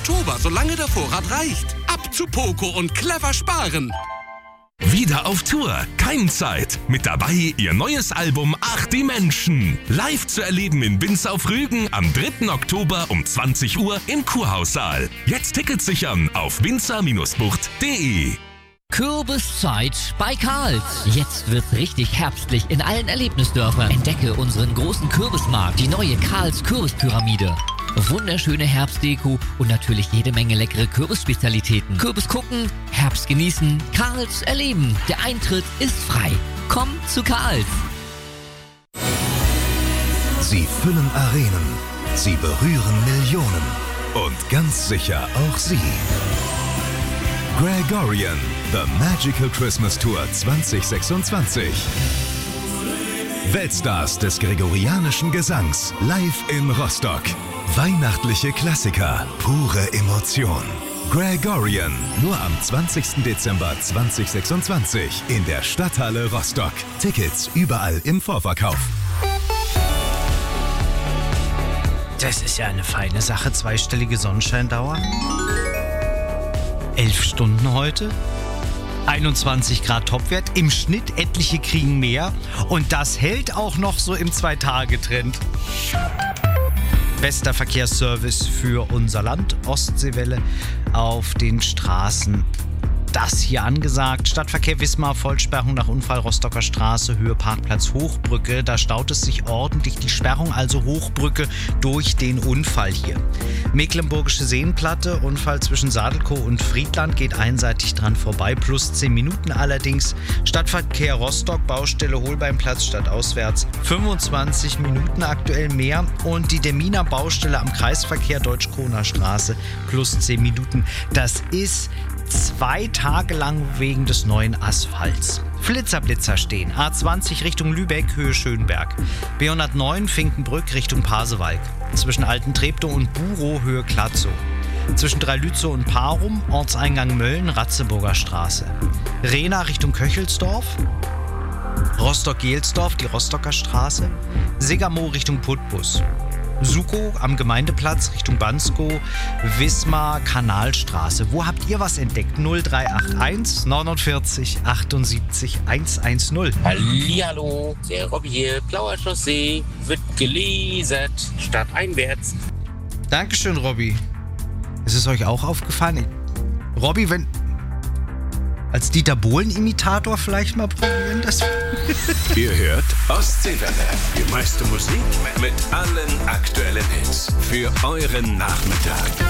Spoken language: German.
Oktober, solange der Vorrat reicht. Ab zu Poco und clever sparen. Wieder auf Tour, Keimzeit. Mit dabei ihr neues Album Ach die Menschen. Live zu erleben in Binz auf Rügen am 3. Oktober um 20 Uhr im Kurhaussaal. Jetzt Tickets sichern auf winzer-bucht.de. Kürbiszeit bei Karls. Jetzt wird's richtig herbstlich in allen Erlebnisdörfern. Entdecke unseren großen Kürbismarkt, die neue Karls Kürbispyramide. Wunderschöne Herbstdeko und natürlich jede Menge leckere Kürbisspezialitäten. Kürbis gucken, Herbst genießen, Karls erleben. Der Eintritt ist frei. Komm zu Karls. Sie füllen Arenen. Sie berühren Millionen. Und ganz sicher auch Sie. Gregorian, The Magical Christmas Tour 2026. Weltstars des gregorianischen Gesangs live in Rostock. Weihnachtliche Klassiker, pure Emotion. Gregorian, nur am 20. Dezember 2026 in der Stadthalle Rostock. Tickets überall im Vorverkauf. Das ist ja eine feine Sache, zweistellige Sonnenscheindauer. 11 Stunden heute. 21 Grad Topwert, im Schnitt etliche kriegen mehr und das hält auch noch so im 2-Tage-Trend. Bester Verkehrsservice für unser Land, Ostseewelle auf den Straßen. Das hier angesagt. Stadtverkehr Wismar, Vollsperrung nach Unfall Rostocker Straße, Höhe Parkplatz Hochbrücke. Da staut es sich ordentlich. Die Sperrung also Hochbrücke durch den Unfall hier. Mecklenburgische Seenplatte, Unfall zwischen Sadelkow und Friedland, geht einseitig dran vorbei. Plus 10 Minuten allerdings. Stadtverkehr Rostock, Baustelle Holbeinplatz stadtauswärts. 25 Minuten aktuell mehr. Und die Deminer Baustelle am Kreisverkehr Deutsch-Kroner Straße plus 10 Minuten. Das ist 2 Tage lang wegen des neuen Asphalts. Flitzer stehen. A20 Richtung Lübeck, Höhe Schönberg. B109 Finkenbrück Richtung Pasewalk. Zwischen Alten Treptow und Burow, Höhe Klatzow. Zwischen Dreilützow und Parum, Ortseingang Mölln, Ratzeburger Straße. Rehna Richtung Köchelsdorf. Rostock-Gelsdorf, die Rostocker Straße. Segermoor Richtung Putbus. Sukow am Gemeindeplatz Richtung Banskow, Wismar, Kanalstraße. Wo habt ihr was entdeckt? 0381 49 78 110. Hallihallo, der Robby hier, Blauer Chaussee, wird gelasert, stadteinwärts. Dankeschön, Robby. Ist es euch auch aufgefallen? Robby, wenn... Als Dieter Bohlen-Imitator vielleicht mal probieren das? Ihr hört Ostseewelle. Die meiste Musik mit allen aktuellen Hits für euren Nachmittag.